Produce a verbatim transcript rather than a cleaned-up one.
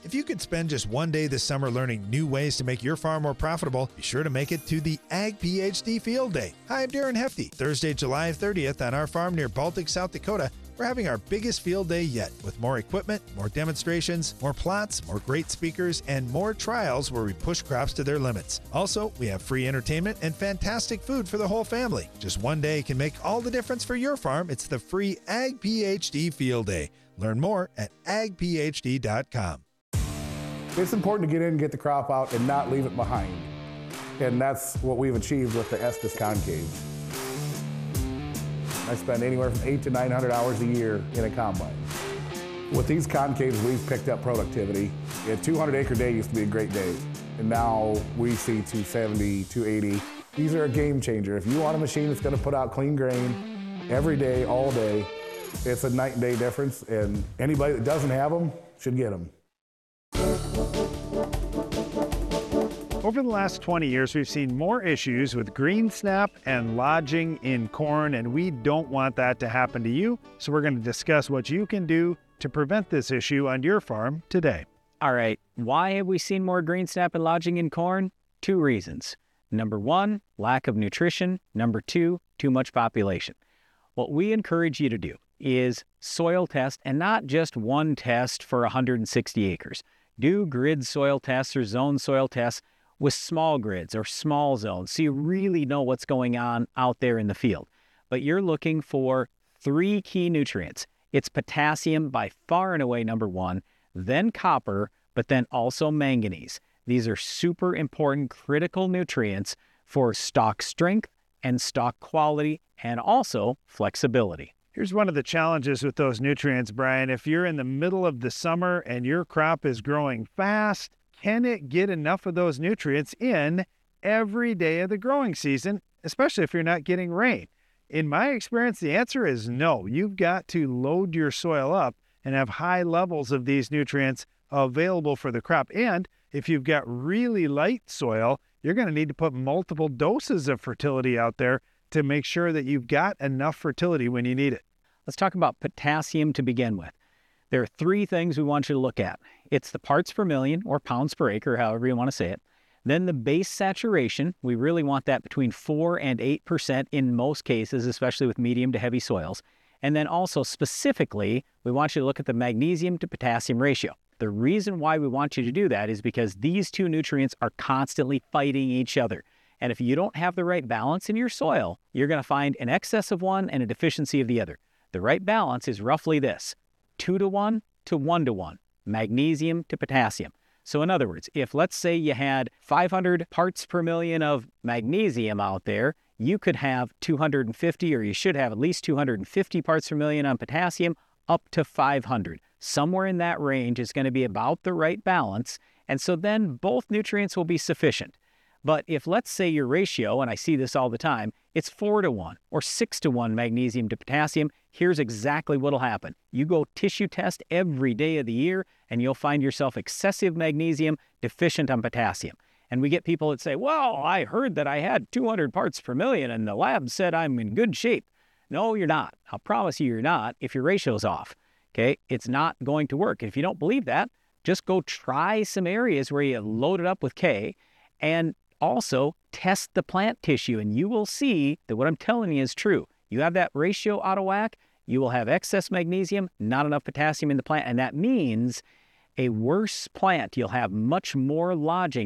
If you could spend just one day this summer learning new ways to make your farm more profitable, be sure to make it to the Ag PhD Field Day. Hi, I'm Darren Hefty. Thursday, July thirtieth on our farm near Baltic, South Dakota, we're having our biggest field day yet with more equipment, more demonstrations, more plots, more great speakers, and more trials where we push crops to their limits. Also, we have free entertainment and fantastic food for the whole family. Just one day can make all the difference for your farm. It's the free Ag PhD Field Day. Learn more at ag p h d dot com. It's important to get in and get the crop out and not leave it behind. And that's what we've achieved with the Estes Concaves. I spend anywhere from eight to nine hundred hours a year in a combine. With these concaves, we've picked up productivity. A two hundred acre day used to be a great day. And now we see two seventy, two eighty. These are a game changer. If you want a machine that's gonna put out clean grain every day, all day, it's a night and day difference. And anybody that doesn't have them should get them. Over the last twenty years, we've seen more issues with green snap and lodging in corn, and we don't want that to happen to you. So we're going to discuss what you can do to prevent this issue on your farm today. All right, why have we seen more green snap and lodging in corn? Two reasons. Number one, lack of nutrition. Number two, too much population. What we encourage you to do is soil test, and not just one test for one hundred sixty acres. Do grid soil tests or zone soil tests with small grids or small zones, so you really know what's going on out there in the field. But you're looking for three key nutrients. It's potassium, by far and away number one, then copper, but then also manganese. These are super important, critical nutrients for stalk strength and stalk quality, and also flexibility. Here's one of the challenges with those nutrients, Brian. If you're in the middle of the summer and your crop is growing fast, can it get enough of those nutrients in every day of the growing season, especially if you're not getting rain? In my experience, the answer is no. You've got to load your soil up and have high levels of these nutrients available for the crop. And if you've got really light soil, you're going to need to put multiple doses of fertility out there to make sure that you've got enough fertility when you need it. Let's talk about potassium to begin with. There are three things we want you to look at. It's the parts per million, or pounds per acre, however you want to say it. Then the base saturation, we really want that between four and eight percent in most cases, especially with medium to heavy soils. And then also specifically, we want you to look at the magnesium to potassium ratio. The reason why we want you to do that is because these two nutrients are constantly fighting each other. And if you don't have the right balance in your soil, you're going to find an excess of one and a deficiency of the other. The right balance is roughly this: two to one to one to one, magnesium to potassium. So in other words, if let's say you had five hundred parts per million of magnesium out there, you could have two hundred fifty, or you should have at least two hundred fifty parts per million on potassium, up to five hundred. Somewhere in that range is going to be about the right balance. And so then both nutrients will be sufficient. But if let's say your ratio, and I see this all the time, it's four to one or six to one magnesium to potassium, here's exactly what'll happen. You go tissue test every day of the year and you'll find yourself excessive magnesium, deficient on potassium. And we get people that say, well, I heard that I had two hundred parts per million and the lab said I'm in good shape. No, you're not. I'll promise you you're not if your ratio's off. Okay, it's not going to work. And if you don't believe that, just go try some areas where you load it up with K, and also test the plant tissue, and you will see that what I'm telling you is true. You have that ratio out of whack, you will have excess magnesium, not enough potassium in the plant, and that means a worse plant. You'll have much more lodging